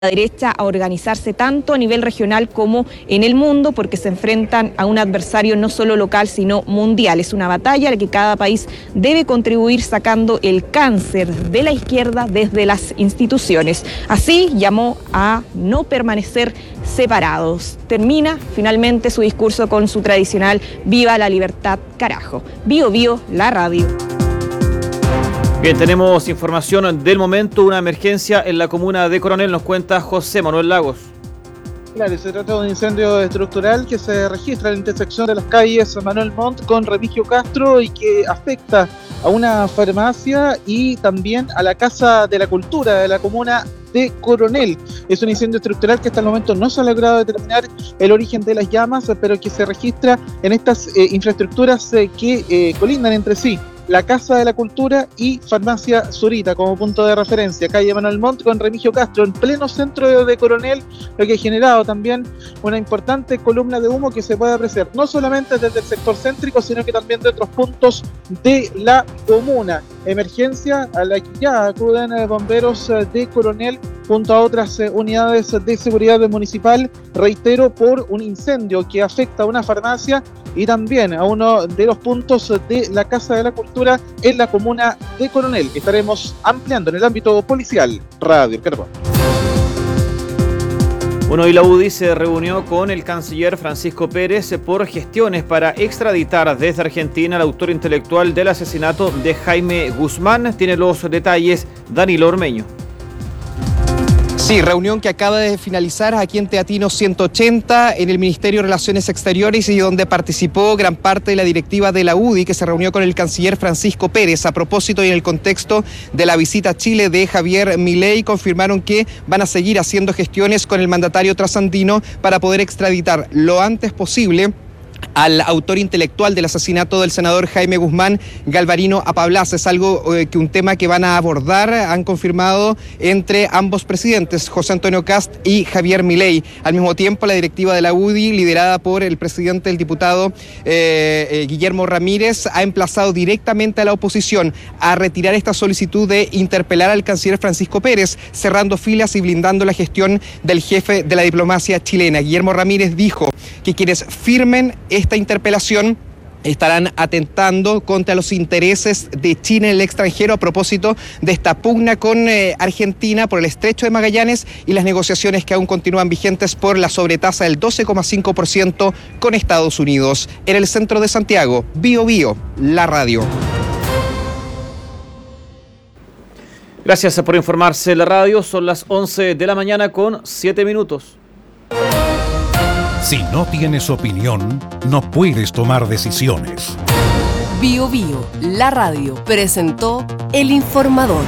derecha a organizarse tanto a nivel regional como en el mundo, porque se enfrentan a un adversario no solo local, sino mundial. Es una batalla a la que cada país debe contribuir sacando el cáncer de la izquierda desde las instituciones. Así llamó a no permanecer separados. Termina finalmente su discurso con su tradicional "Viva la libertad, carajo". Bio Bio, la radio. Bien, tenemos información del momento, una emergencia en la comuna de Coronel, nos cuenta José Manuel Lagos. Claro, se trata de un incendio estructural que se registra en la intersección de las calles Manuel Montt con Remigio Castro y que afecta a una farmacia y también a la Casa de la Cultura de la comuna de Coronel. Es un incendio estructural que hasta el momento no se ha logrado determinar el origen de las llamas, pero que se registra en estas infraestructuras que colindan entre sí. La Casa de la Cultura y Farmacia Zurita como punto de referencia. Calle Manuel Montt con Remigio Castro en pleno centro de Coronel, lo que ha generado también una importante columna de humo que se puede apreciar no solamente desde el sector céntrico, sino que también de otros puntos de la comuna. Emergencia a la que ya acuden bomberos de Coronel junto a otras unidades de seguridad municipal, reitero, por un incendio que afecta a una farmacia y también a uno de los puntos de la Casa de la Cultura en la comuna de Coronel. Estaremos ampliando en el ámbito policial. Radio Carbón. Bueno, y la UDI se reunió con el canciller Francisco Pérez por gestiones para extraditar desde Argentina al autor intelectual del asesinato de Jaime Guzmán. Tiene los detalles Danilo Ormeño. Sí, reunión que acaba de finalizar aquí en Teatino 180 en el Ministerio de Relaciones Exteriores y donde participó gran parte de la directiva de la UDI que se reunió con el canciller Francisco Pérez. A propósito y en el contexto de la visita a Chile de Javier Milei, confirmaron que van a seguir haciendo gestiones con el mandatario trasandino para poder extraditar lo antes posible al autor intelectual del asesinato del senador Jaime Guzmán, Galvarino Apablas. Es algo que un tema que van a abordar, han confirmado entre ambos presidentes, José Antonio Kast y Javier Milei. Al mismo tiempo, la directiva de la UDI, liderada por el presidente, el diputado Guillermo Ramírez, ha emplazado directamente a la oposición a retirar esta solicitud de interpelar al canciller Francisco Pérez, cerrando filas y blindando la gestión del jefe de la diplomacia chilena. Guillermo Ramírez dijo que quienes firmen esta interpelación estarán atentando contra los intereses de China en el extranjero a propósito de esta pugna con Argentina por el Estrecho de Magallanes y las negociaciones que aún continúan vigentes por la sobretasa del 12,5% con Estados Unidos. En el centro de Santiago, Bio Bio, la radio. Gracias por informarse la radio. Son las 11 de la mañana con 7 minutos. Si no tienes opinión, no puedes tomar decisiones. Bio Bio, la radio, presentó El Informador.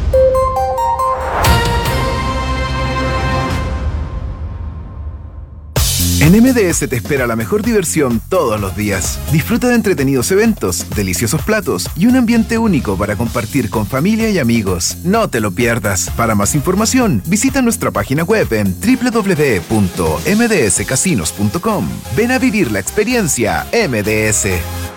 En MDS te espera la mejor diversión todos los días. Disfruta de entretenidos eventos, deliciosos platos y un ambiente único para compartir con familia y amigos. No te lo pierdas. Para más información, visita nuestra página web en www.mdscasinos.com. Ven a vivir la experiencia MDS.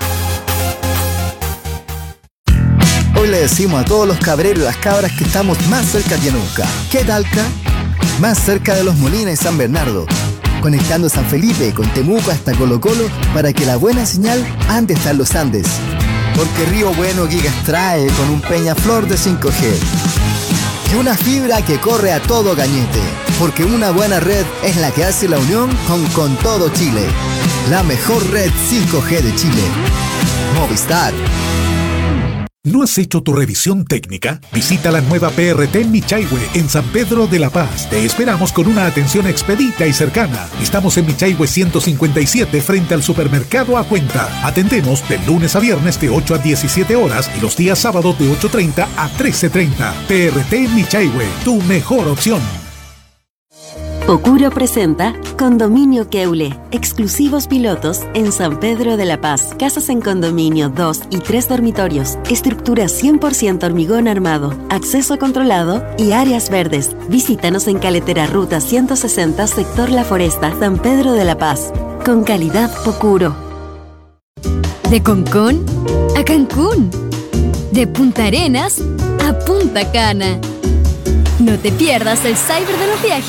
Hoy le decimos a todos los cabreros y las cabras que estamos más cerca que nunca. ¿Qué Talca? Más cerca de Los Molinos y San Bernardo, conectando San Felipe con Temuco hasta Colo Colo para que la buena señal ande hasta los Andes. Porque Río Bueno Gigas trae con un Peñaflor de 5G. Y una fibra que corre a todo gañete. Porque una buena red es la que hace la unión con todo Chile. La mejor red 5G de Chile. Movistar. ¿No has hecho tu revisión técnica? Visita la nueva PRT en Michaihue, en San Pedro de la Paz. Te esperamos con una atención expedita y cercana. Estamos en Michaihue 157 frente al supermercado A Cuenta. Atendemos de lunes a viernes de 8 a 17 horas y los días sábados de 8:30 a 13:30. PRT en Michaihue, tu mejor opción. Pocuro presenta Condominio Keule, exclusivos pilotos en San Pedro de la Paz. Casas en condominio, 2 y 3 dormitorios, estructura 100% hormigón armado, acceso controlado y áreas verdes. Visítanos en Caletera Ruta 160, sector La Foresta, San Pedro de la Paz. Con calidad Pocuro. De Concón a Cancún. De Punta Arenas a Punta Cana. No te pierdas el Cyber de los viajes